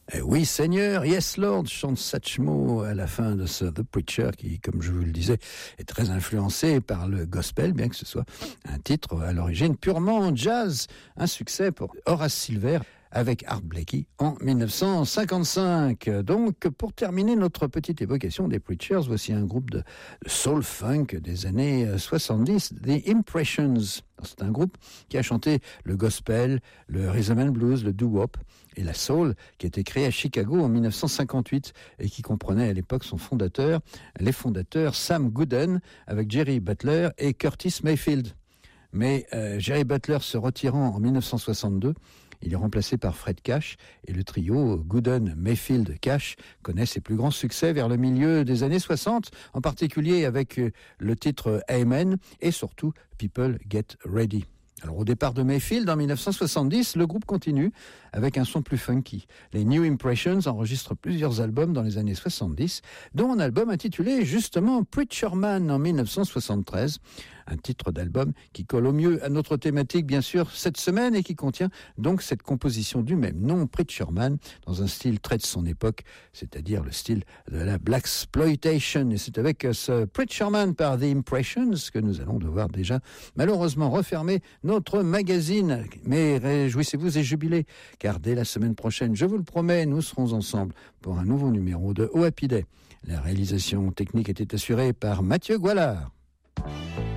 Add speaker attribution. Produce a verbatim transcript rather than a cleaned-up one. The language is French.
Speaker 1: Eh oui, Seigneur, yes Lord, chante Satchmo à la fin de ce The Preacher qui, comme je vous le disais, est très influencé par le gospel, bien que ce soit un titre à l'origine purement jazz. Un succès pour Horace Silver avec Art Blakey en dix-neuf cent cinquante-cinq. Donc, pour terminer notre petite évocation des Preachers, voici un groupe de soul funk des années soixante-dix, The Impressions. C'est un groupe qui a chanté le gospel, le rhythm and blues, le doo-wop et la soul, qui a été créé à Chicago en dix-neuf cent cinquante-huit et qui comprenait à l'époque son fondateur, les fondateurs Sam Gooden avec Jerry Butler et Curtis Mayfield. Mais euh, Jerry Butler se retirant en dix-neuf cent soixante-deux, il est remplacé par Fred Cash et le trio Gooden, Mayfield, Cash connaît ses plus grands succès vers le milieu des années soixante, en particulier avec le titre Amen et surtout People Get Ready. Alors au départ de Mayfield en dix-neuf cent soixante-dix, le groupe continue avec un son plus funky. Les New Impressions enregistrent plusieurs albums dans les années soixante-dix, dont un album intitulé justement Preacher Man en dix-neuf cent soixante-treize, un titre d'album qui colle au mieux à notre thématique bien sûr cette semaine et qui contient donc cette composition du même nom, Preacher Man, dans un style très de son époque, c'est-à-dire le style de la Blaxploitation. Et c'est avec ce Preacher Man par The Impressions que nous allons devoir déjà malheureusement refermer notre magazine. Mais réjouissez-vous et jubilez, car dès la semaine prochaine, je vous le promets, nous serons ensemble pour un nouveau numéro de O Happy Day. La réalisation technique était assurée par Mathieu Goualard.